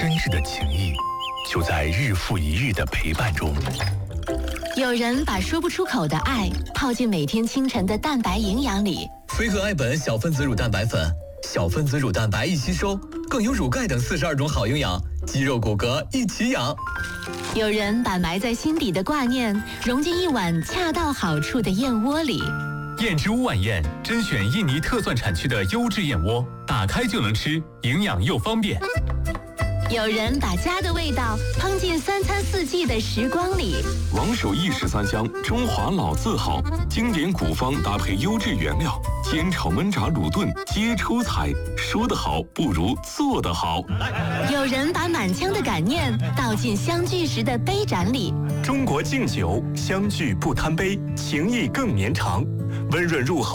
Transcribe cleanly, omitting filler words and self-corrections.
真挚的情谊，就在日复一日的陪伴中。 有人把说不出口的爱泡进每天清晨的蛋白营养里。 飞鹤爱本小分子乳蛋白粉，小分子乳蛋白易吸收，更有乳钙等42种好营养，肌肉骨骼一起养。 有人把埋在心底的挂念融进一碗恰到好处的燕窝里。 燕之屋晚宴甄选印尼特蒜产区的优质燕窝，打开就能吃，营养又方便。 有人把家的味道烹进3餐4季的时光里。 王守义13香，中华老字号，经典古方搭配优质原料，煎炒焖炸卤炖皆出彩。说得好不如做得好。 有人把满腔的感念倒进相聚时的杯盏里。 中国敬酒，相聚不贪杯，情谊更绵长，温润入喉。